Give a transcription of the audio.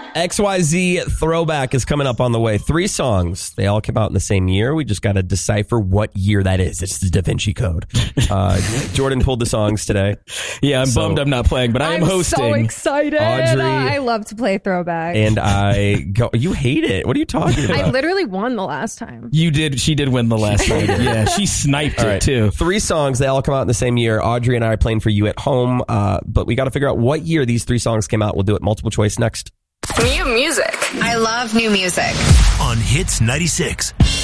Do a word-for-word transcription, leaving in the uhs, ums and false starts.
X Y Z Throwback is coming up on the way. Three songs. They all came out in the same year. We just got to decipher what year that is. It's the Da Vinci Code. Uh, Jordan pulled the songs today. Yeah, I'm So- bummed I'm not playing, but I am I'm hosting. so excited. Audrey- I love to play throwback. And I go, you hate it. What are you talking about? I literally won the last time. You did. She did win the last night. Yeah, she sniped All it right. too. Three songs. They all come out in the same year. Audrey and I are playing for you at home, uh, but we got to figure out what year these three songs came out. We'll do it multiple choice next. New music. I love new music. On Hits ninety-six.